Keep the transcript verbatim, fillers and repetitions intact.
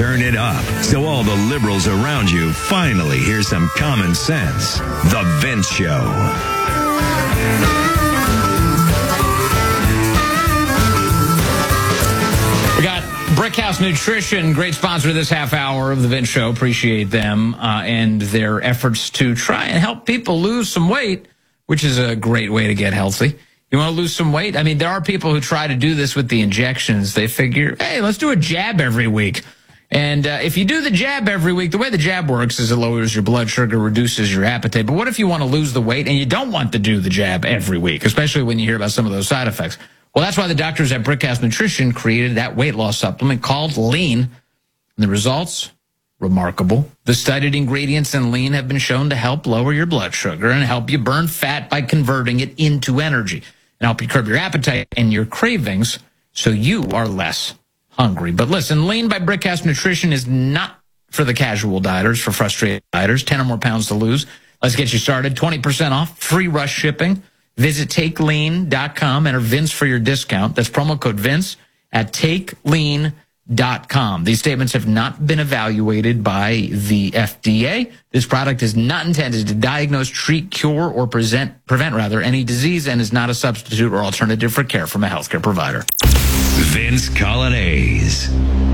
Turn it up so all the liberals around you finally hear some common sense. The Vince Show. We got Brickhouse Nutrition, great sponsor of this half hour of the Vince Show. Appreciate them uh, and their efforts to try and help people lose some weight, which is a great way to get healthy. You want to lose some weight? I mean, there are people who try to do this with the injections. They figure, hey, let's do a jab every week. And uh, if you do the jab every week, the way the jab works is it lowers your blood sugar, reduces your appetite. But what if you want to lose the weight and you don't want to do the jab every week, especially when you hear about some of those side effects? Well, that's why the doctors at Brickhouse Nutrition created that weight loss supplement called Lean. And the results, remarkable. The studied ingredients in Lean have been shown to help lower your blood sugar and help you burn fat by converting it into energy and help you curb your appetite and your cravings so you are less hungry. But listen, Lean by Brickhouse Nutrition is not for the casual dieters, for frustrated dieters, ten or more pounds to lose. Let's get you started. twenty percent off, free rush shipping. Visit take lean dot com, enter Vince for your discount. That's promo code Vince at take lean dot com. These statements have not been evaluated by the F D A. This product is not intended to diagnose, treat, cure, or present, prevent rather any disease and is not a substitute or alternative for care from a healthcare provider. Vince Coglianese.